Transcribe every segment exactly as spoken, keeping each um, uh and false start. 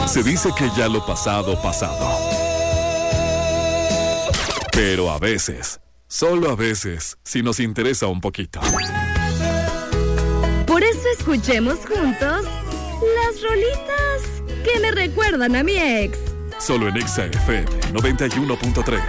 Se dice que ya lo pasado, pasado. Pero a veces, solo a veces, si nos interesa un poquito. Por eso escuchemos juntos las rolitas que me recuerdan a mi ex. Solo en Exa F M noventa y uno punto tres.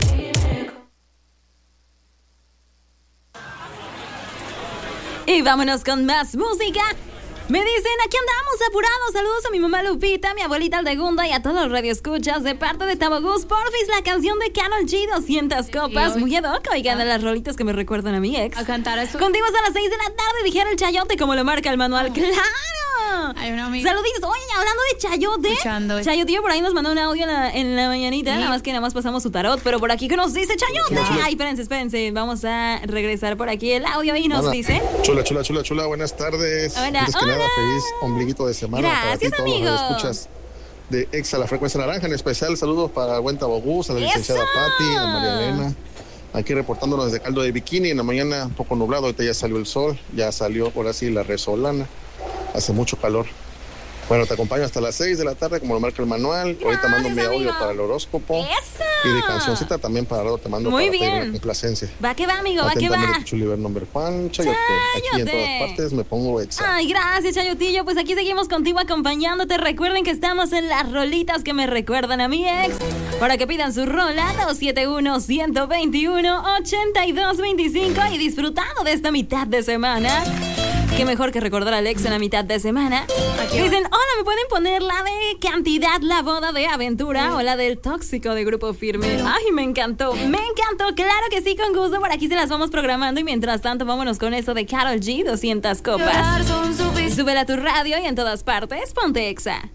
Y vámonos con más música. Me dicen, aquí andamos apurados. Saludos a mi mamá Lupita, a mi abuelita Aldegunda y a todos los radioescuchas de parte de Tabogus. Porfis, la canción de Karol G, doscientas copas. Muy ad hoc, oigan, de las rolitas que me recuerdan a mi ex. A cantar eso. Contigo hasta las seis de la tarde, dijera el chayote como lo marca el manual. ¡Claro! Hay una amiga. Saluditos. Oye, hablando de chayote. Escuchando. Chayotillo por ahí nos mandó un audio en la, en la mañanita. Sí. Nada más que nada más pasamos su tarot. Pero por aquí que nos dice chayote. Ay, espérense, espérense. Vamos a regresar por aquí el audio y nos Hola. dice. Chula, chula, chula, chula. Buenas tardes. Hola, Antes que hola. nada, feliz ombliguito de semana. Gracias, para ti, amigo. todos los escuchas de Exa, la frecuencia naranja. En especial, saludos para el buen Tabogus, a la ¡Eso! licenciada Patti, a María Elena. Aquí reportándonos desde Caldo de Bikini. En la mañana un poco nublado, ahorita ya salió el sol. Ya salió, ahora sí, la resolana. Hace mucho calor. Bueno, te acompaño hasta las seis de la tarde, como lo marca el manual. Gracias, ahorita mando mi audio amigo. para el horóscopo. ¡Eso! Y de cancioncita también para rato te mando Muy para pedir bien. una complacencia. Va que va, amigo, va que va. Atentamente, tu Chuliver number one, Chayote. Aquí en Chayote. todas partes me pongo Exa. Ay, gracias, Chayotillo. Pues aquí seguimos contigo acompañándote. Recuerden que estamos en las rolitas que me recuerdan a mi ex. Para que pidan su rola dos siete uno, uno dos uno, ocho dos dos cinco y disfrutando de esta mitad de semana. Qué mejor que recordar al ex en la mitad de semana. Aquí Dicen, hola, ¿me pueden poner la de Cantidad, la boda de Aventura o la del Tóxico de Grupo Firme? Ay, me encantó, me encantó. Claro que sí, con gusto. Por aquí se las vamos programando y mientras tanto vámonos con eso de Karol G, doscientas copas. Súbela a tu radio y en todas partes, ponte Exa.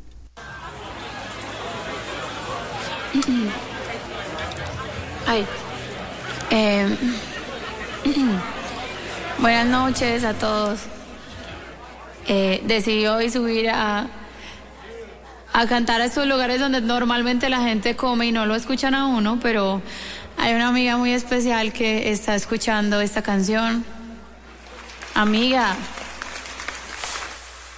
Ay. Eh, buenas noches a todos. Eh, decidí hoy subir a, a cantar a estos lugares donde normalmente la gente come y no lo escuchan a uno, pero hay una amiga muy especial que está escuchando esta canción. Amiga,